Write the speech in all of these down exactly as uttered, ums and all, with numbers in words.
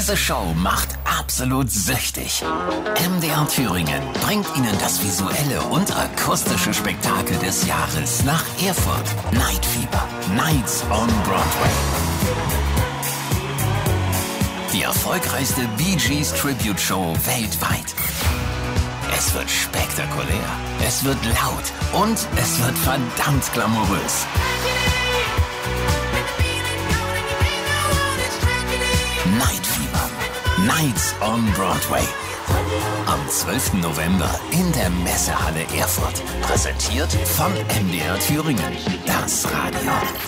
Diese Show macht absolut süchtig. M D R Thüringen bringt Ihnen das visuelle und akustische Spektakel des Jahres nach Erfurt. Night Fever. Nights on Broadway. Die erfolgreichste Bee Gees Tribute Show weltweit. Es wird spektakulär, es wird laut und es wird verdammt glamourös. Night Fever. Nights on Broadway. Am zwölften November in der Messehalle Erfurt. Präsentiert von M D R Thüringen. Das Radio.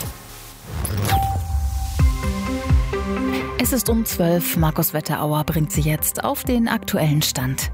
Es ist um zwölf. Markus Wetterauer bringt Sie jetzt auf den aktuellen Stand.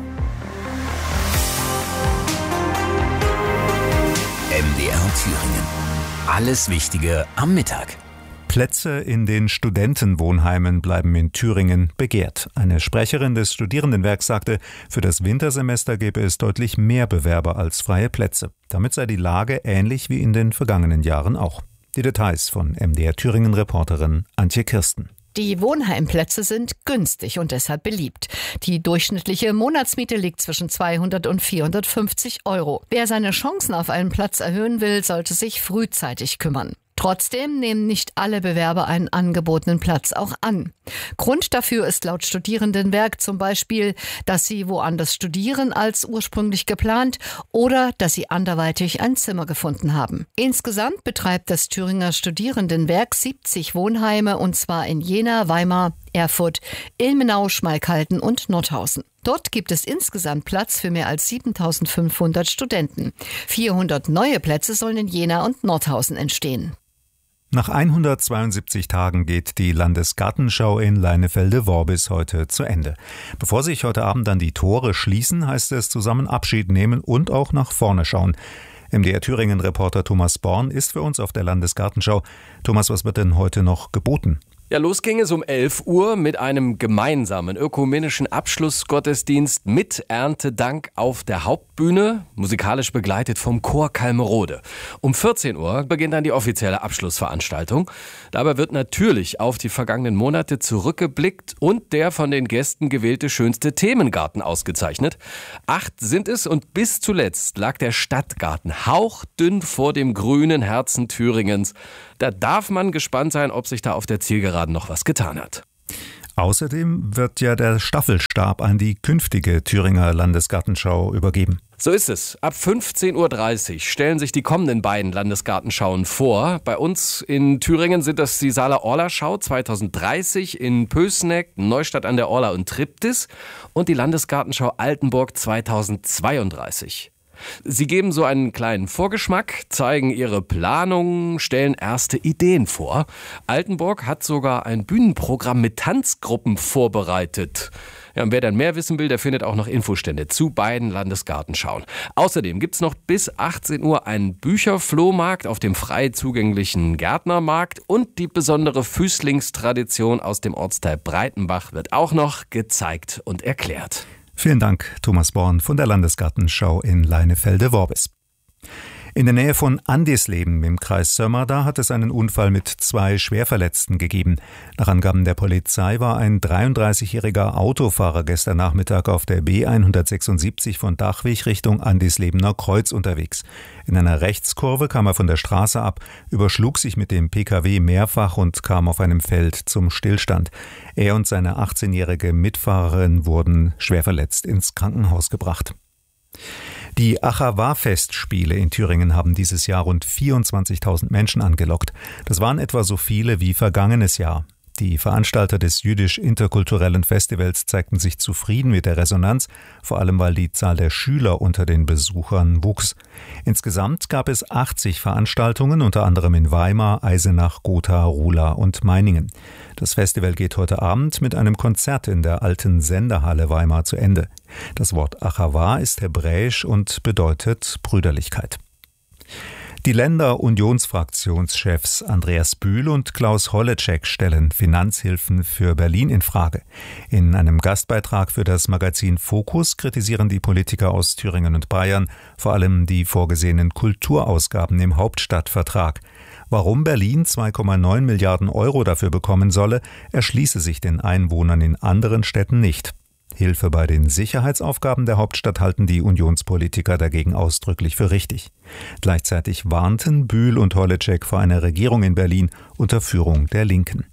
M D R Thüringen. Alles Wichtige am Mittag. Plätze in den Studentenwohnheimen bleiben in Thüringen begehrt. Eine Sprecherin des Studierendenwerks sagte, für das Wintersemester gäbe es deutlich mehr Bewerber als freie Plätze. Damit sei die Lage ähnlich wie in den vergangenen Jahren auch. Die Details von M D R Thüringen-Reporterin Antje Kirsten. Die Wohnheimplätze sind günstig und deshalb beliebt. Die durchschnittliche Monatsmiete liegt zwischen zweihundert und vierhundertfünfzig Euro. Wer seine Chancen auf einen Platz erhöhen will, sollte sich frühzeitig kümmern. Trotzdem nehmen nicht alle Bewerber einen angebotenen Platz auch an. Grund dafür ist laut Studierendenwerk zum Beispiel, dass sie woanders studieren als ursprünglich geplant oder dass sie anderweitig ein Zimmer gefunden haben. Insgesamt betreibt das Thüringer Studierendenwerk siebzig Wohnheime und zwar in Jena, Weimar, Erfurt, Ilmenau, Schmalkalden und Nordhausen. Dort gibt es insgesamt Platz für mehr als siebentausendfünfhundert Studenten. vierhundert neue Plätze sollen in Jena und Nordhausen entstehen. Nach hundertzweiundsiebzig Tagen geht die Landesgartenschau in Leinefelde-Worbis heute zu Ende. Bevor sich heute Abend dann die Tore schließen, heißt es zusammen Abschied nehmen und auch nach vorne schauen. M D R Thüringen-Reporter Thomas Born ist für uns auf der Landesgartenschau. Thomas, was wird denn heute noch geboten? Ja, los ging es um elf Uhr mit einem gemeinsamen ökumenischen Abschlussgottesdienst mit Erntedank auf der Hauptbühne, musikalisch begleitet vom Chor Kalmerode. Um vierzehn Uhr beginnt dann die offizielle Abschlussveranstaltung. Dabei wird natürlich auf die vergangenen Monate zurückgeblickt und der von den Gästen gewählte schönste Themengarten ausgezeichnet. Acht sind es und bis zuletzt lag der Stadtgarten hauchdünn vor dem grünen Herzen Thüringens. Da darf man gespannt sein, ob sich da auf der Zielgeraden noch was getan hat. Außerdem wird ja der Staffelstab an die künftige Thüringer Landesgartenschau übergeben. So ist es. Ab fünfzehn Uhr dreißig stellen sich die kommenden beiden Landesgartenschauen vor. Bei uns in Thüringen sind das die Saaler Orla-Schau zweitausenddreißig in Pößneck, Neustadt an der Orla und Triptis und die Landesgartenschau Altenburg zweitausendzweiunddreißig. Sie geben so einen kleinen Vorgeschmack, zeigen ihre Planungen, stellen erste Ideen vor. Altenburg hat sogar ein Bühnenprogramm mit Tanzgruppen vorbereitet. Ja, und wer dann mehr wissen will, der findet auch noch Infostände zu beiden Landesgartenschauen. Außerdem gibt's noch bis achtzehn Uhr einen Bücherflohmarkt auf dem frei zugänglichen Gärtnermarkt und die besondere Füßlingstradition aus dem Ortsteil Breitenbach wird auch noch gezeigt und erklärt. Vielen Dank, Thomas Born von der Landesgartenschau in Leinefelde-Worbis. In der Nähe von Andisleben im Kreis Sömmer, da hat es einen Unfall mit zwei Schwerverletzten gegeben. Nach Angaben der Polizei war ein dreiunddreißigjähriger Autofahrer gestern Nachmittag auf der B hundertsechsundsiebzig von Dachwig Richtung Andislebener Kreuz unterwegs. In einer Rechtskurve kam er von der Straße ab, überschlug sich mit dem Pkw mehrfach und kam auf einem Feld zum Stillstand. Er und seine achtzehnjährige Mitfahrerin wurden schwerverletzt ins Krankenhaus gebracht. Die Achawa-Festspiele in Thüringen haben dieses Jahr rund vierundzwanzigtausend Menschen angelockt. Das waren etwa so viele wie vergangenes Jahr. Die Veranstalter des jüdisch-interkulturellen Festivals zeigten sich zufrieden mit der Resonanz, vor allem weil die Zahl der Schüler unter den Besuchern wuchs. Insgesamt gab es achtzig Veranstaltungen, unter anderem in Weimar, Eisenach, Gotha, Ruhla und Meiningen. Das Festival geht heute Abend mit einem Konzert in der alten Senderhalle Weimar zu Ende. Das Wort Achawa ist hebräisch und bedeutet Brüderlichkeit. Die Länder-Unionsfraktionschefs Andreas Bühl und Klaus Holleczek stellen Finanzhilfen für Berlin in Frage. In einem Gastbeitrag für das Magazin Focus kritisieren die Politiker aus Thüringen und Bayern vor allem die vorgesehenen Kulturausgaben im Hauptstadtvertrag. Warum Berlin zwei Komma neun Milliarden Euro dafür bekommen solle, erschließe sich den Einwohnern in anderen Städten nicht. Hilfe bei den Sicherheitsaufgaben der Hauptstadt halten die Unionspolitiker dagegen ausdrücklich für richtig. Gleichzeitig warnten Bühl und Holleczek vor einer Regierung in Berlin unter Führung der Linken.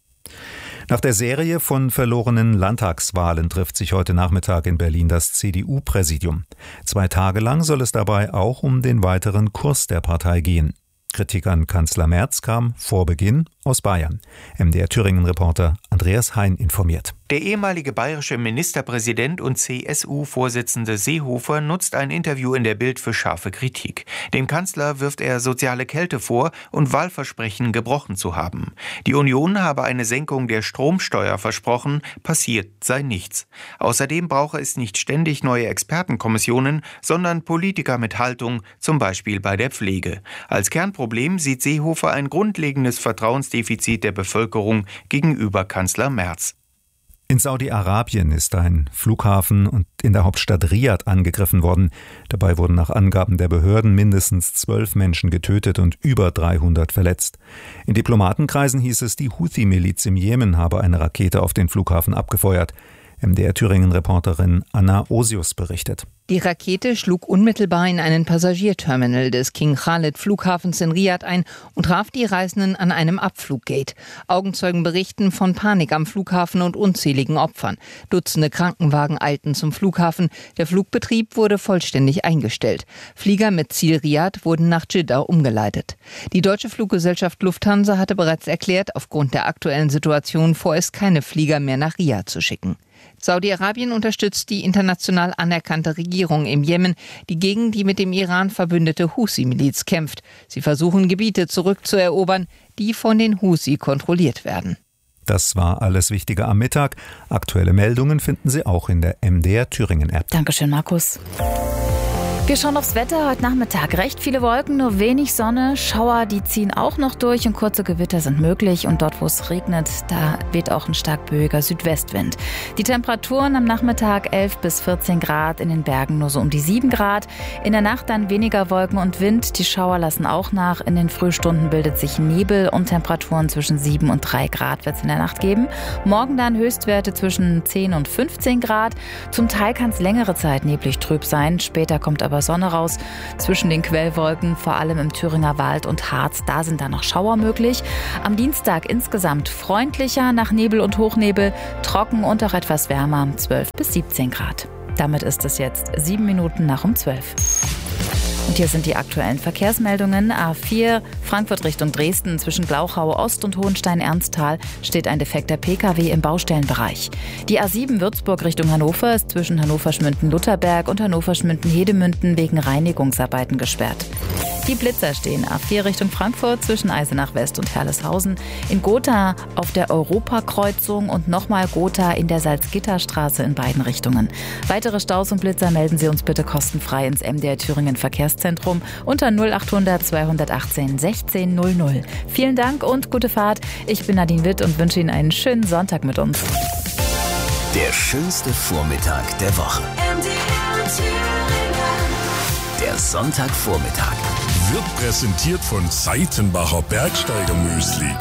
Nach der Serie von verlorenen Landtagswahlen trifft sich heute Nachmittag in Berlin das C D U-Präsidium. Zwei Tage lang soll es dabei auch um den weiteren Kurs der Partei gehen. Kritik an Kanzler Merz kam vor Beginn aus Bayern. M D R-Thüringen-Reporter Andreas Hein informiert. Der ehemalige bayerische Ministerpräsident und C S U-Vorsitzende Seehofer nutzt ein Interview in der Bild für scharfe Kritik. Dem Kanzler wirft er soziale Kälte vor und Wahlversprechen gebrochen zu haben. Die Union habe eine Senkung der Stromsteuer versprochen, passiert sei nichts. Außerdem brauche es nicht ständig neue Expertenkommissionen, sondern Politiker mit Haltung, zum Beispiel bei der Pflege. Als Kernproblem sieht Seehofer ein grundlegendes Vertrauensdefizit der Bevölkerung gegenüber Kanzler Merz. In Saudi-Arabien ist ein Flughafen und in der Hauptstadt Riad angegriffen worden. Dabei wurden nach Angaben der Behörden mindestens zwölf Menschen getötet und über dreihundert verletzt. In Diplomatenkreisen hieß es, die Houthi-Miliz im Jemen habe eine Rakete auf den Flughafen abgefeuert. M D R-Thüringen-Reporterin Anna Osius berichtet. Die Rakete schlug unmittelbar in einen Passagierterminal des King Khalid Flughafens in Riad ein und traf die Reisenden an einem Abfluggate. Augenzeugen berichten von Panik am Flughafen und unzähligen Opfern. Dutzende Krankenwagen eilten zum Flughafen. Der Flugbetrieb wurde vollständig eingestellt. Flieger mit Ziel Riad wurden nach Dschidda umgeleitet. Die deutsche Fluggesellschaft Lufthansa hatte bereits erklärt, aufgrund der aktuellen Situation vorerst keine Flieger mehr nach Riad zu schicken. Saudi-Arabien unterstützt die international anerkannte Regierung im Jemen, die gegen die mit dem Iran verbündete Husi-Miliz kämpft. Sie versuchen, Gebiete zurückzuerobern, die von den Husi kontrolliert werden. Das war alles Wichtige am Mittag. Aktuelle Meldungen finden Sie auch in der M D R-Thüringen-App. Dankeschön, Markus. Wir schauen aufs Wetter. Heute Nachmittag recht viele Wolken, nur wenig Sonne. Schauer, die ziehen auch noch durch und kurze Gewitter sind möglich. Und dort, wo es regnet, da weht auch ein stark böiger Südwestwind. Die Temperaturen am Nachmittag elf bis vierzehn Grad, in den Bergen nur so um die sieben Grad. In der Nacht dann weniger Wolken und Wind. Die Schauer lassen auch nach. In den Frühstunden bildet sich Nebel und Temperaturen zwischen sieben und drei Grad wird es in der Nacht geben. Morgen dann Höchstwerte zwischen zehn und fünfzehn Grad. Zum Teil kann es längere Zeit neblig trüb sein. Später kommt aber Sonne raus. Zwischen den Quellwolken, vor allem im Thüringer Wald und Harz, da sind dann noch Schauer möglich. Am Dienstag insgesamt freundlicher nach Nebel und Hochnebel, trocken und auch etwas wärmer, zwölf bis siebzehn Grad. Damit ist es jetzt sieben Minuten nach um zwölf. Und hier sind die aktuellen Verkehrsmeldungen. A vier Frankfurt Richtung Dresden zwischen Glauchau Ost und Hohenstein-Ernsthal steht ein defekter P K W im Baustellenbereich. Die A sieben Würzburg Richtung Hannover ist zwischen Hannover-Schmünden-Lutherberg und Hannover-Schmünden-Hedemünden wegen Reinigungsarbeiten gesperrt. Die Blitzer stehen A vier Richtung Frankfurt zwischen Eisenach West und Herleshausen, in Gotha auf der Europakreuzung und nochmal Gotha in der Salzgitterstraße in beiden Richtungen. Weitere Staus und Blitzer melden Sie uns bitte kostenfrei ins M D R Thüringen Verkehrszentrum unter null achthundert zweihundertachtzehn sechzehn null null. Vielen Dank und gute Fahrt. Ich bin Nadine Witt und wünsche Ihnen einen schönen Sonntag mit uns. Der schönste Vormittag der Woche. M D R Thüringen. Der Sonntagvormittag. Wird präsentiert von Seitenbacher Bergsteiger Müsli.